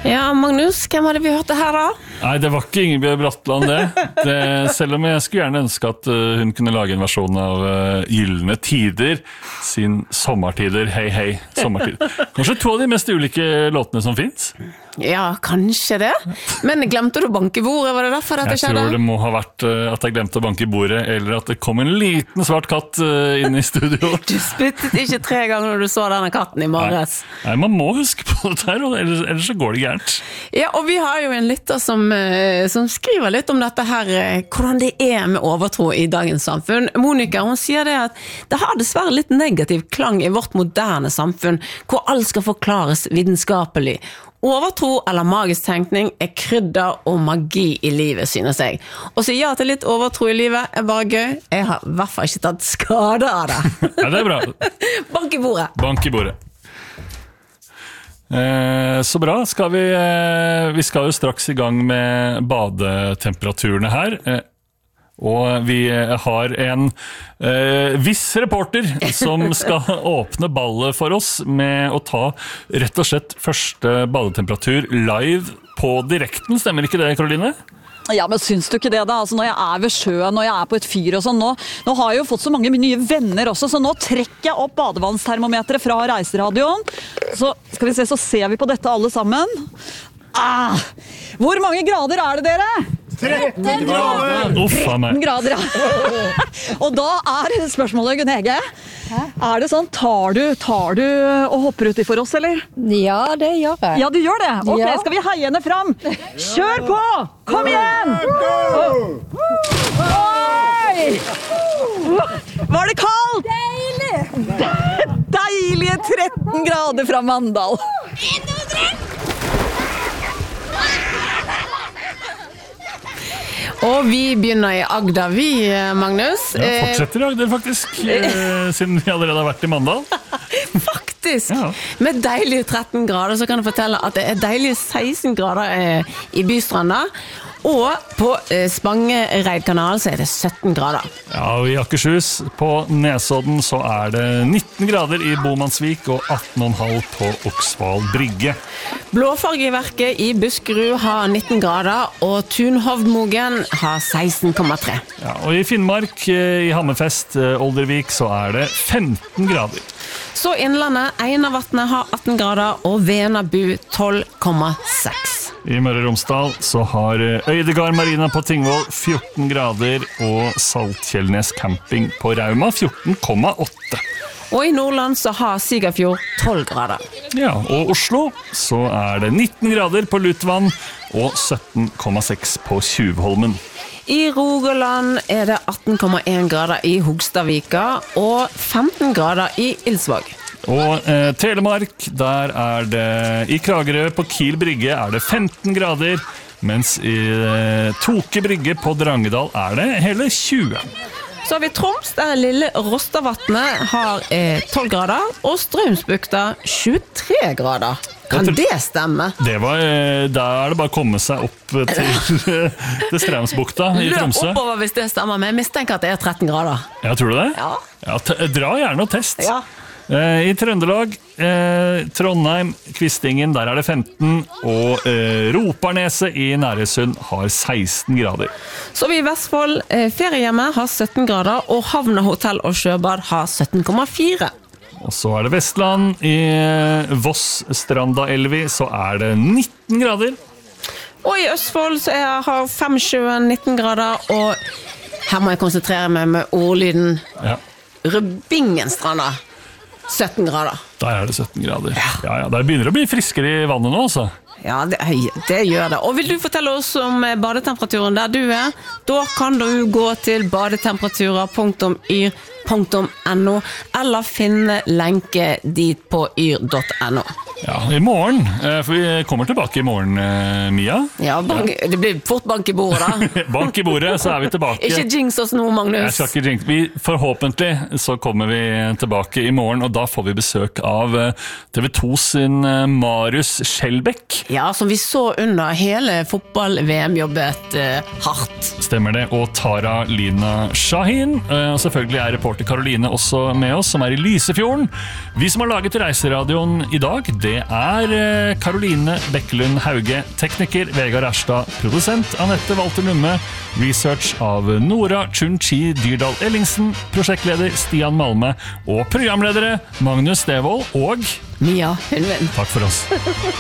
Ja, Magnus, hvem var det vi hørte her da? Nei, det var ikke Ingebjørg Bratland det. Selv om jeg skulle gjerne ønske at hun kunne lage en versjon av Gyllene Tider, sin sommertider, hei, sommertider. Kanskje to av de mest ulike låtene som finnes? Ja, kanskje det. Men glemte du å banke i bordet? Var det derfor dette skjedde? Jeg tror det må ha vært at jeg glemte å banke i bordet, eller at det kom en liten svart katt inn i studio. Du spyttet ikke 3 ganger når du så denne katten i morges. Nei, man må huske på det her, ellers så går det gærent. Ja, og vi har jo en lytter som skriver litt om dette her, hvordan det med overtro i dagens samfunn. Monica, hun sier det at det har dessverre litt negativ klang i vårt moderne samfunn, hvor alt skal forklares vitenskapelig. Overtro eller magisk tenkning krydder og magi i livet, synes jeg. Og så ja til litt overtro i livet bare gøy. Jeg har I hvert fall ikke tatt skade av det. Ja, det bra. Bank i bordet. Bank i bordet. Så bra. Vi skal jo straks I gang med badetemperaturene her. Og vi har en viss reporter som skal åpne ballet for oss med å ta rett og slett første badetemperatur live på direkten. Stemmer ikke det, Karoline? Ja, men syns du ikke det da? Altså, når jeg ved sjøen, når jeg på et fyr og sånn, nå har jeg jo fått så mange nye venner også, så nå trekker jeg opp badevannstermometeret fra reiseradioen. Så skal vi se, så ser vi på dette alle sammen. Hvor mange grader det dere? 13 grader! Uffa meg. 13 grader, ja. Og da spørsmålet, Gunn Hege, det sånn, tar du og hopper uti for oss, eller? Ja, det gjør jeg. Ja, du gjør det? Ok, Ja. skal vi heie henne fram? Kjør på! Kom igjen! Oi! Var det kaldt? Deilig! Deilige 13 grader fra Mandal. Og vi begynner I Agder, vi, Magnus. Ja, fortsetter I Agder faktisk, siden vi allerede har vært I Mandal. Faktisk. Ja. Med deilige 13 grader, så kan jeg fortelle at det deilige 16 grader I Bystranda. Og på Spangereidkanalen så det 17 grader. Ja, og I Akershus på Nesodden så det 19 grader I Bomansvik og 18,5 på Oksvald Brygge. Blåfargeverket I Buskerud har 19 grader, og Tunhovdmogen har 16,3. Ja, og I Finnmark, I Hammerfest, Oldervik, så det 15 grader. Så Innlandet, Einarvatnet har 18 grader, og Venabu 12,6. I Møre og Romsdal så har Øydegard Marina på Tingvoll 14 grader, og Saltkjellnes camping på Rauma 14,8. Og I Nordland så har Sigafjord 12 grader. Ja, og Oslo så det 19 grader på Lutvann og 17,6 på Tjuvholmen. I Rogaland det 18,1 grader I Hogstavika og 15 grader I Ilsvåg. Og Telemark, der det I Kragerø på Kiel Brygge det 15 grader, mens I Toke Brygge på Drangedal det hele 20. Så har vi Troms, der lille Rostavatnet har 12 grader, og Strømsbukta 23 grader. Kan det stemme? Det var, da det bare å komme seg opp til Straumsbukta I Tromsø. Løp oppover hvis det stemmer, men jeg mistenker at det 13 grader. Ja, tror du det? Ja. Ja, dra gjerne og test. Ja. I Trøndelag, Trondheim, Kvistingen, der det 15, og Roparneset I Næresund har 16 grader. Så vi I Vestfold, feriehjemmet har 17 grader, og Havna Hotell og Sjøbad har 17,4. Og så det Vestland, I Voss, Stranda, Elvi, så det 19 grader. Og I Østfold så har Femsjøen 19 grader, og her må jeg konsentrere meg med ordlyden. Ja. Rødingenstranda 17 grader. Der det 17 grader. Ja, der begynner det å bli friskere I vannet nå, altså. Ja, det gjør det. Og vil du fortelle oss om badetemperaturen der du da kan du gå til badetemperaturer.yr.no eller finne lenke dit på yr.no. Ja, I morgen, for vi kommer tilbake I morgen, Mia. Ja, det blir fort bank I bordet da. Bank I bordet, så vi tilbake. Ikke jinx oss nå, Magnus. Jeg skal ikke jinx. Forhåpentlig så kommer vi tilbake I morgen, og da får vi besøk av TV2 sin Marius Skjelbæk. Ja, som vi så under hele fotball-VM jobbet hardt. Stemmer det, og Tara Lina Shahin. Og selvfølgelig reporter Karoline også med oss, som I Lysefjorden. Vi som har laget Reiseradioen I dag, det det Karoline Bekkelund Hauge, tekniker Vegard Erstad, produsent Annette Walter Numme, research av Nora Chun-Chi Dyrdal Ellingsen, prosjektleder Stian Malme og programledere Magnus Devold og Mia Hulven. takk for oss.